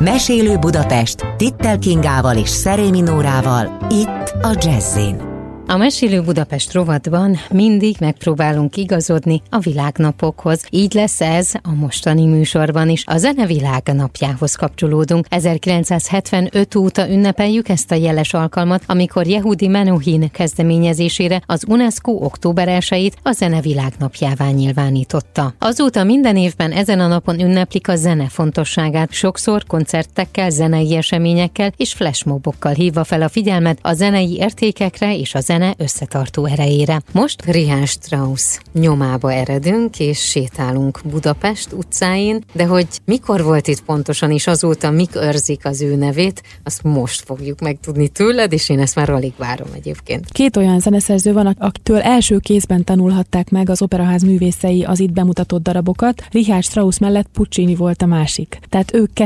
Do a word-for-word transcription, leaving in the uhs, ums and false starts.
Mesélő Budapest Tittel Kingával és Szerémi Nórával, itt a Jazz-in. A Mesélő Budapest rovatban mindig megpróbálunk igazodni a világnapokhoz. Így lesz ez a mostani műsorban is. A Zene Világnapjához kapcsolódunk. ezerkilencszázhetvenöt óta ünnepeljük ezt a jeles alkalmat, amikor Yehudi Menuhin kezdeményezésére az UNESCO október elsejét a Zene Világnapjává nyilvánította. Azóta minden évben ezen a napon ünneplik a zene fontosságát, sokszor koncertekkel, zenei eseményekkel és flashmobokkal hívva fel a figyelmet a zenei értékekre és a zene összetartó erejére. Most Richard Strauss nyomába eredünk és sétálunk Budapest utcáin, de hogy mikor volt itt pontosan és azóta mik őrzik az ő nevét, azt most fogjuk megtudni tőled, és én ezt már alig várom egyébként. Két olyan zeneszerző van, akitől első kézben tanulhatták meg az Operaház művészei az itt bemutatott darabokat. Richard Strauss mellett Puccini volt a másik. Tehát ők